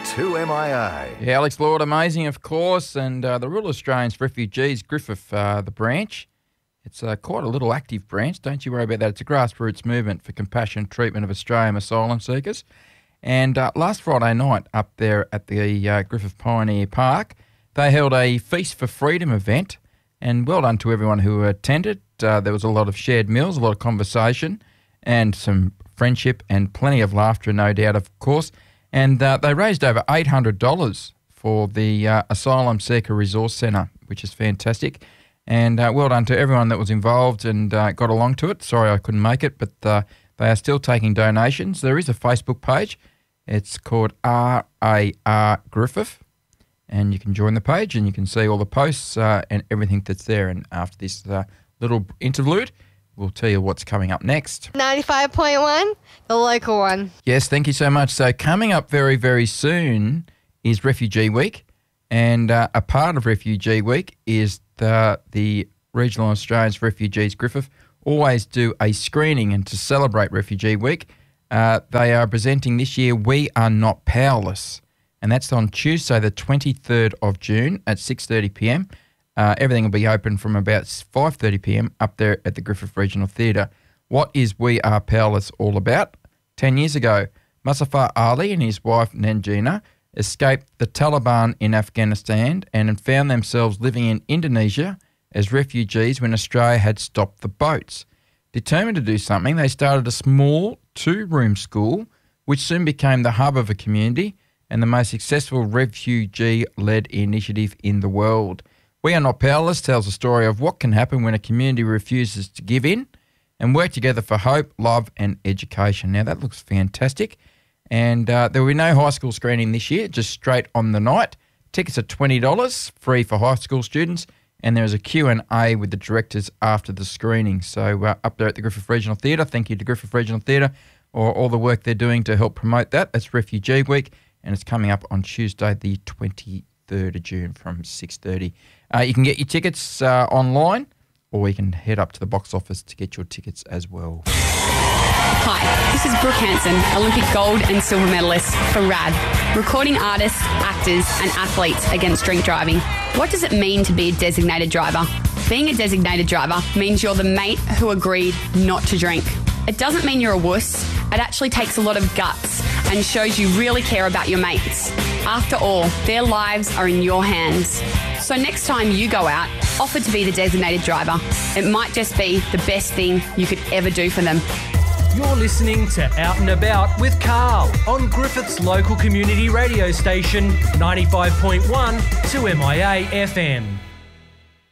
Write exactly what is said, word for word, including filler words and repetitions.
two M I A. Yeah, Alex Lord, amazing, of course. And uh, the Royal Australians for Refugees, Griffith, uh, the branch, it's uh, quite a little active branch. Don't you worry about that. It's a grassroots movement for compassionate treatment of Australian asylum seekers. And uh, last Friday night up there at the uh, Griffith Pioneer Park, they held a Feast for Freedom event. And well done to everyone who attended. Uh, there was a lot of shared meals, a lot of conversation, and some friendship and plenty of laughter, no doubt, of course. And uh, they raised over eight hundred dollars for the uh, Asylum Seeker Resource Centre, which is fantastic. And uh, well done to everyone that was involved and uh, got along to it. Sorry I couldn't make it, but uh, they are still taking donations. There is a Facebook page. It's called R A R Griffith. And you can join the page and you can see all the posts uh, and everything that's there. And after this uh, little interlude, we'll tell you what's coming up next. ninety-five point one, the local one. Yes, thank you so much. So coming up very, very soon is Refugee Week. And uh, a part of Refugee Week is the, the Regional Australians for Refugees Griffith always do a screening. And to celebrate Refugee Week, uh, they are presenting this year We Are Not Powerless. And that's on Tuesday, the twenty-third of June at six thirty p m. Uh, everything will be open from about five thirty p m up there at the Griffith Regional Theatre. What is We Are Powerless all about? Ten years ago, Mustafa Ali and his wife Nanjina escaped the Taliban in Afghanistan and found themselves living in Indonesia as refugees when Australia had stopped the boats. Determined to do something, they started a small two-room school which soon became the hub of a community and the most successful refugee-led initiative in the world. We Are Not Powerless tells a story of what can happen when a community refuses to give in and work together for hope, love and education. Now, that looks fantastic. And uh, there will be no high school screening this year, just straight on the night. Tickets are twenty dollars, free for high school students, and there is a Q and A with the directors after the screening. So uh, up there at the Griffith Regional Theatre, thank you to Griffith Regional Theatre for all the work they're doing to help promote that. That's Refugee Week. And it's coming up on Tuesday, the twenty-third of June from six thirty. Uh, you can get your tickets uh, online, or you can head up to the box office to get your tickets as well. Hi, this is Brooke Hanson, Olympic gold and silver medalist for R A D, recording artists, actors and athletes against drink driving. What does it mean to be a designated driver? Being a designated driver means you're the mate who agreed not to drink. It doesn't mean you're a wuss. It actually takes a lot of guts and shows you really care about your mates. After all, their lives are in your hands. So next time you go out, offer to be the designated driver. It might just be the best thing you could ever do for them. You're listening to Out and About with Carl on Griffith's local community radio station, ninety-five point one two M I A F M.